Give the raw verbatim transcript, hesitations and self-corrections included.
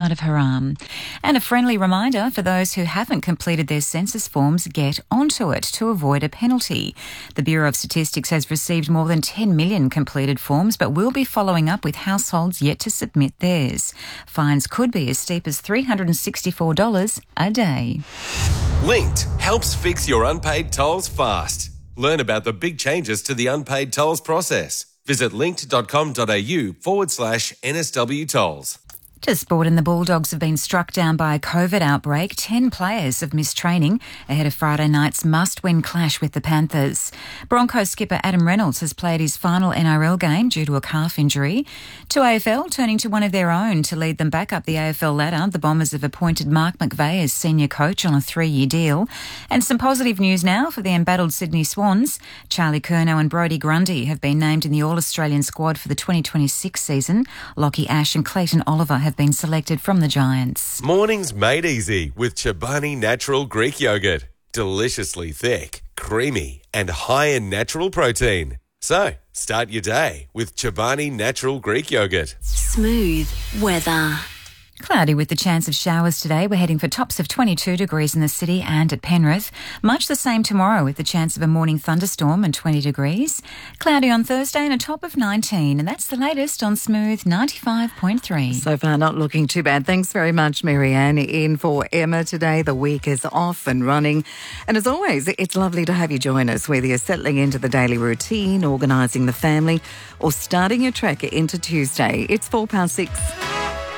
part of her arm. And a friendly reminder for those who haven't completed their census forms, get onto it to avoid a penalty. The Bureau of Statistics has received more than ten million completed forms, but will be following up with households yet to submit theirs. Fines could be as steep as three hundred sixty-four dollars a day. Linked helps fix your unpaid tolls fast. Learn about the big changes to the unpaid tolls process. Visit linked.com.au forward slash NSW tolls. To sport, and the Bulldogs have been struck down by a COVID outbreak. Ten players have missed training ahead of Friday night's must-win clash with the Panthers. Broncos skipper Adam Reynolds has played his final N R L game due to a calf injury. To A F L, turning to one of their own to lead them back up the A F L ladder, the Bombers have appointed Mark McVeigh as senior coach on a three-year deal. And some positive news now for the embattled Sydney Swans. Charlie Curnow and Brodie Grundy have been named in the All-Australian squad for the twenty twenty-six season. Lockie Ash and Clayton Oliver have been selected from the Giants. Mornings made easy with Chobani Natural Greek Yogurt. Deliciously thick, creamy and high in natural protein. So, start your day with Chobani Natural Greek Yogurt. Smooth weather. Cloudy with the chance of showers today. We're heading for tops of twenty-two degrees in the city and at Penrith. Much the same tomorrow with the chance of a morning thunderstorm and twenty degrees. Cloudy on Thursday and a top of nineteen. And that's the latest on Smooth ninety-five point three. So far not looking too bad. Thanks very much, Marianne. In for Emma today. The week is off and running. And as always, it's lovely to have you join us, whether you're settling into the daily routine, organising the family or starting your trek into Tuesday. It's four past six.